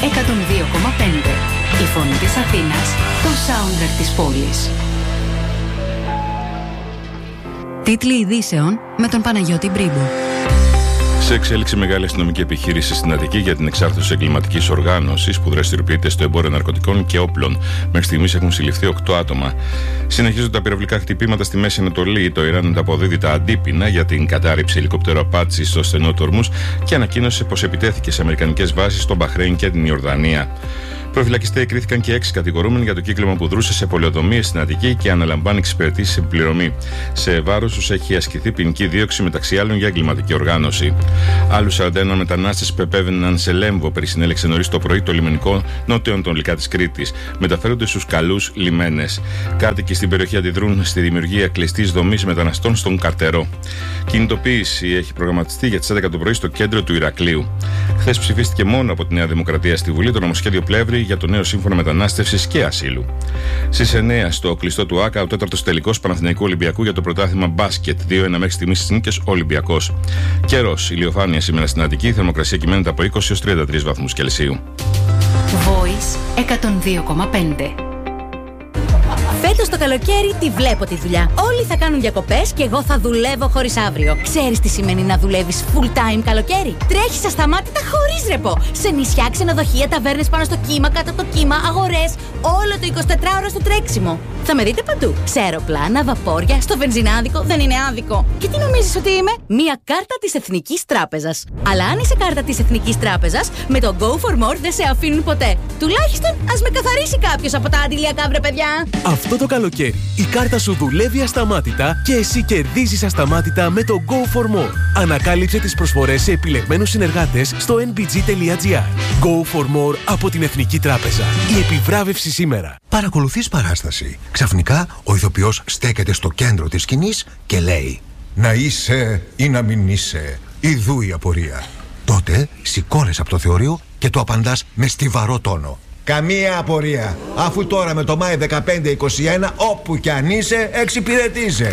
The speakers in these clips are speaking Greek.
102,5. Η φωνή της Αθήνας, το soundtrack της πόλης. Τίτλοι ειδήσεων με τον Παναγιώτη Μπρίμπο. Σε εξέλιξη μεγάλη αστυνομική επιχείρηση στην Αττική για την εξάρθρωση εγκληματικής οργάνωσης που δραστηριοποιείται στο εμπόριο ναρκωτικών και όπλων. Μέχρι στιγμής έχουν συλληφθεί 8 άτομα. Συνεχίζονται τα πυραυλικά χτυπήματα στη Μέση Ανατολή. Το Ιράν ανταποδίδει τα αντίπεινα για την κατάρριψη ελικόπτερου Απάτσι στο στενό του Ορμούζ και ανακοίνωσε πως επιτέθηκε σε αμερικανικές βάσεις στο Μπαχρέιν και την Ιορδανία. Προφυλακιστές κρίθηκαν και 6 κατηγορούμενοι για το κύκλωμα που δρούσε σε πολεοδομίες στην Αττική και αναλαμβάνει εξυπηρετήσεις σε επιπληρωμή. Σε βάρος τους έχει ασκηθεί ποινική δίωξη μεταξύ άλλων για εγκληματική οργάνωση. Άλλους 41 μετανάστες που επέβαιναν σε Λέμβο περισυνέλεξε νωρίς το πρωί το λιμενικό νότιο-ανατολικά της Κρήτης. Μεταφέρονται στους καλούς λιμένες. Κάτοικοι στην περιοχή αντιδρούν στη δημιουργία κλειστής δομής μεταναστών στον Καρτερό. Κινητοποίηση έχει προγραμματιστεί για τις 11 το πρωί στο κέντρο του Ηρακλείου. Χθες ψηφίστηκε μόνο από τη Νέα Δημοκρατία στη Βουλή το νομοσχέδιο Πλεύρη για το νέο σύμφωνο μετανάστευσης και ασύλου. Στις 9 στο κλειστό του ΆΚΑ, ο 4ος τελικός Παναθηναϊκού Ολυμπιακού για το πρωτάθλημα μπάσκετ. 2-1 μέχρι στιγμής στις νίκες Ολυμπιακός. Καιρός, ηλιοφάνεια σήμερα στην Αττική, η θερμοκρασία κυμαίνεται από 20 έως 33 βαθμούς Κελσίου. Voice 102,5. Φέτος το καλοκαίρι τη βλέπω τη δουλειά. Όλοι θα κάνουν διακοπές και εγώ θα δουλεύω χωρίς αύριο. Ξέρεις τι σημαίνει να δουλεύεις full time καλοκαίρι? Τρέχεις ασταμάτητα χωρίς ρεπό. Σε νησιά, ξενοδοχεία, ταβέρνες πάνω στο κύμα, κάτω από το κύμα, αγορές. Όλο το 24ωρο στο τρέξιμο. Θα με δείτε παντού. Σε αεροπλάνα, βαπόρια, στο βενζινάδικο. Δεν είναι άδικο. Και τι νομίζεις ότι είμαι? Μία κάρτα της Εθνικής Τράπεζας. Αλλά αν είσαι κάρτα της Εθνικής Τράπεζας, με το Go for More δεν σε αφήνουν ποτέ. Τουλάχιστον ας με καθαρίσει κάποιος από τα αντιλιακά, βρε παιδιά. Αυτό το καλοκαίρι η κάρτα σου δουλεύει ασταμάτητα και εσύ κερδίζεις ασταμάτητα με το Go for More. Ανακάλυψε τις προσφορές σε επιλεγμένους συνεργάτες στο nbg.gr. Go for More από την Εθνική Τράπεζα. Η επιβράβευση σήμερα. Παρακολουθείς παράσταση. Ξαφνικά ο ηθοποιός στέκεται στο κέντρο της σκηνής και λέει: «Να είσαι ή να μην είσαι, ιδού η απορία». Τότε σηκώνεσαι από το θεωρείο και του απαντάς με στιβαρό τόνο: «Καμία απορία, αφού τώρα με το Μάη 15-21 όπου κι αν είσαι εξυπηρετείσαι».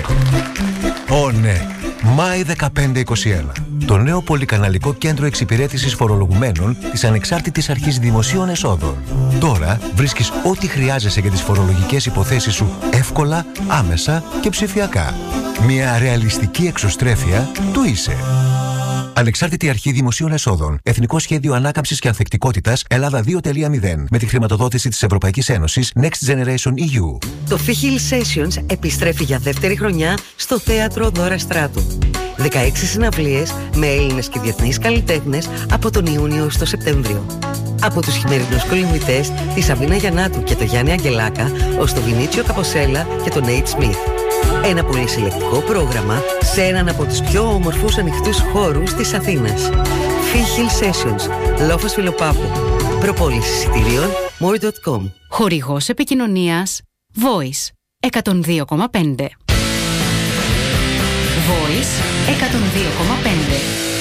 Ω ναι, Μάη 15-21. Το νέο πολυκαναλικό κέντρο εξυπηρέτησης φορολογουμένων της Ανεξάρτητης Αρχής Δημοσίων Εσόδων. Τώρα βρίσκεις ό,τι χρειάζεσαι για τις φορολογικές υποθέσεις σου εύκολα, άμεσα και ψηφιακά. Μια ρεαλιστική εξωστρέφεια του είσαι. Ανεξάρτητη Αρχή Δημοσίων Εσόδων. Εθνικό Σχέδιο Ανάκαμψης και Ανθεκτικότητας Ελλάδα 2.0. Με τη χρηματοδότηση της Ευρωπαϊκής Ένωσης Next Generation EU. Το Fichil Sessions επιστρέφει για δεύτερη χρονιά στο Θέατρο Δώρα Στράτου. 16 συναυλίες με Έλληνες και διεθνείς καλλιτέχνες από τον Ιούνιο στο Σεπτέμβριο. Από τους χειμερινούς κολυμβητές τη Σαβίνα Γιαννάτου και τον Γιάννη Αγγελάκα ως τον Βινίτσιο Καποσέλα και τον Νέιτ Σμιθ. Ένα πολυσυλλεκτικό πρόγραμμα σε έναν από τους πιο όμορφους ανοιχτούς χώρους της Αθήνας. Fichil Sessions, Λόφος Φιλοπάπου. Προπόληση εισιτηρίων more.com. Χορηγός επικοινωνίας Voice 102,5. Voice 102,5.